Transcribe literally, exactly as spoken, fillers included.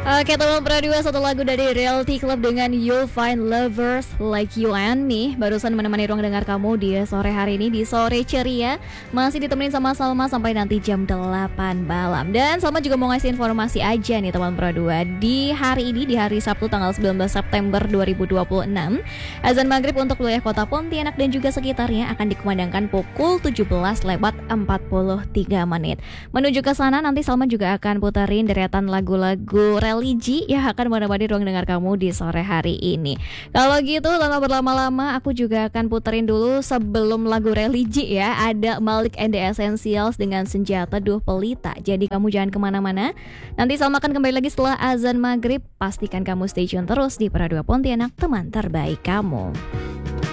Oke teman Pro dua, satu lagu dari Realty Club dengan You'll Find Lovers Like You and Me. Barusan menemani ruang dengar kamu di sore hari ini, di sore ceria. Masih ditemenin sama Salma sampai nanti jam delapan malam. Dan Salma juga mau ngasih informasi aja nih teman Pro dua. Di hari ini, di hari Sabtu tanggal sembilan belas September dua ribu dua puluh enam, azan maghrib untuk wilayah kota Pontianak dan juga sekitarnya akan dikumandangkan pukul tujuh belas lewat empat puluh tiga menit. Menuju ke sana nanti Salma juga akan puterin deretan lagu-lagu religi yang akan menemani ruang dengar kamu di sore hari ini. Kalau gitu tanpa berlama-lama, aku juga akan puterin dulu sebelum lagu religi ya. Ada Malik and the Essentials dengan Senjata Duh Pelita. Jadi kamu jangan kemana-mana. Nanti Salma akan kembali lagi setelah azan maghrib. Pastikan kamu stay tune terus di Pro dua Pontianak, teman terbaik kamu.